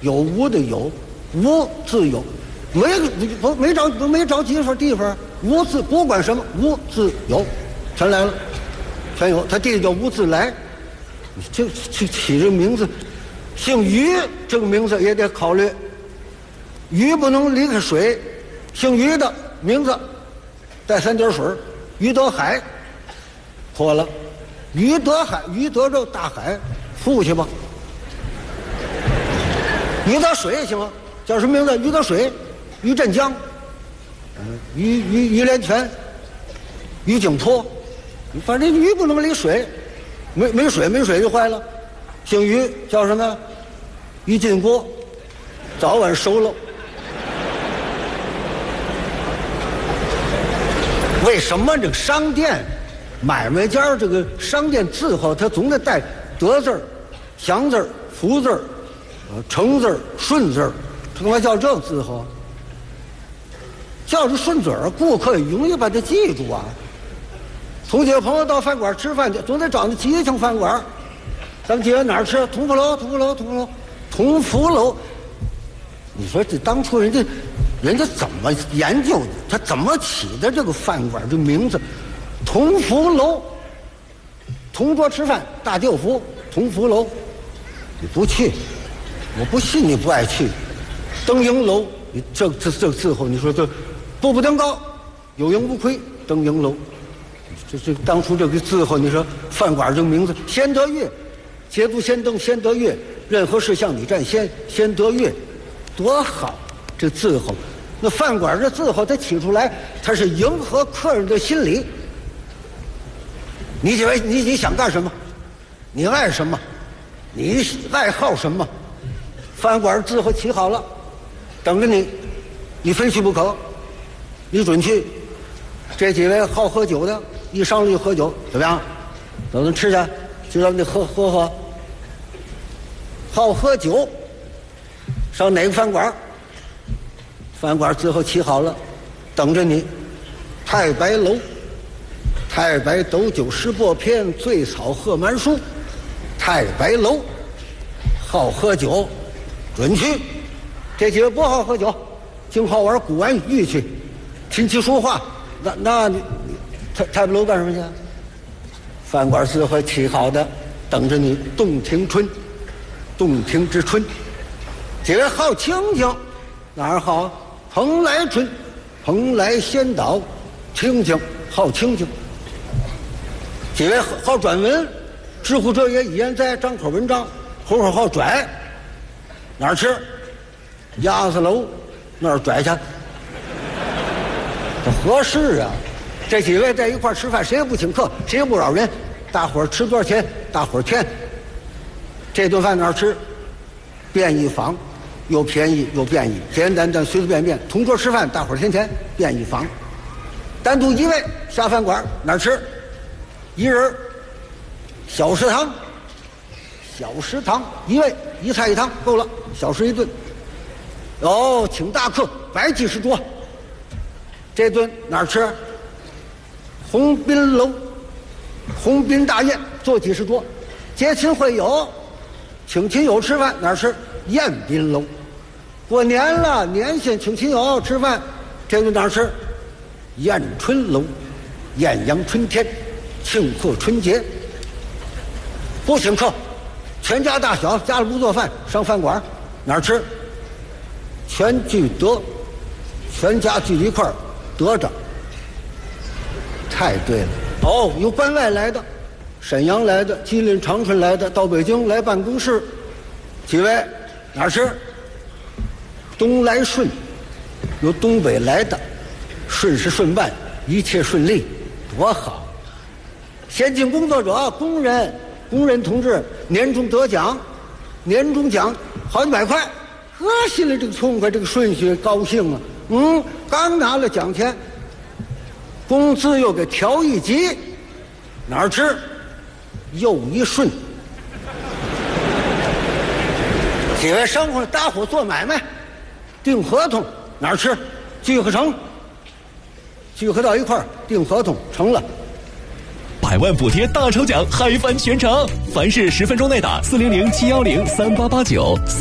有无的有，无自有，没着几份地方，无自不管什么，无自有，全来了，全有。他弟弟叫吴自来，就起这名字，姓于这个名字也得考虑，于不能离开水，姓于的名字带3点水，于德海，错了，于德海，于德州大海，富去吧。于德水行吗？叫什么名字？于德水，于振江，于连泉，于景坡，反正鱼不能离水，没水就坏了。姓于叫什么？于进锅，早晚熟了。为什么这个商店、买卖家这个商店字号，它总得带德字儿、祥字儿、福字儿、成字儿、顺字儿？他干嘛叫这个字号？叫着顺嘴儿，顾客也容易把它记住啊。同几个朋友到饭馆吃饭去，总得找那吉庆饭馆。咱们几个哪儿吃？同福楼。你说这当初人家怎么研究的？他怎么起的这个饭馆这名字？同福楼，同桌吃饭，大舅福，同福楼。你不去，我不信你不爱去。登营楼，你这字后，你说这步步登高，有盈无亏。登营楼，这当初这个字后，你说饭馆这个名字，先得月，捷足先登，先得月，任何事向你占先，先得月，多好！这字后，那饭馆这字后，它起出来，它是迎合客人的心理。你以为你想干什么？你爱什么？你爱好什么？饭馆字后起好了，等着你，你非去不可，你准去。这几位好喝酒的，一商量喝酒，怎么样？等咱吃去，就让你喝。好喝酒，上哪个饭馆？饭馆最后起好了，等着你。太白楼，太白斗酒诗播篇，醉草喝满书。太白楼，好喝酒，准去。这几位不好喝酒，净好玩古玩玉去，琴棋书画。那你太白楼干什么去？饭馆最后起好的，等着你。洞庭春，洞庭之春。几位好清静，哪儿好？蓬莱春，蓬莱仙岛，清静，好清静。几位好转文，知乎者也，一言哉，张口文章，口口好拽。哪儿吃？鸭子楼那儿拽去。这合适啊！这几位在一块吃饭，谁也不请客，谁也不扰人，大伙儿吃多少钱，大伙儿填。这顿饭哪儿吃？便宜坊，又便宜又便宜，简单随随便便。同桌吃饭，大伙儿填钱，便宜坊。单独一位下饭馆哪儿吃？一人小食堂，小食堂一位一菜一汤够了，小食一顿。哦，请大客摆几十桌。这顿哪儿吃？鸿宾楼，鸿宾大宴坐几十桌，接亲会友，请亲友吃饭哪儿吃？宴宾楼。过年了，年限请亲友吃饭，这顿哪儿吃？宴春楼，艳阳春天，庆贺春节。不请客，全家大小家里不做饭，上饭馆哪儿吃？全聚德，全家聚一块儿得着。太对了。哦，有关外来的，沈阳来的，吉林长春来的，到北京来办公室。几位哪儿吃？东来顺，有东北来的，顺是顺办，一切顺利，多好。先进工作者，工人同志年终得奖，年终奖好几百块，呵，心里这个痛快，这个顺序高兴啊。刚拿了奖钱，工资又给调一级，哪儿吃？又一顺。几位商户搭伙做买卖，订合同哪儿吃？聚合成，聚合到一块儿订合同成了。 100万补贴大抽奖，嗨翻全场！凡是10分钟内打400-710-3889。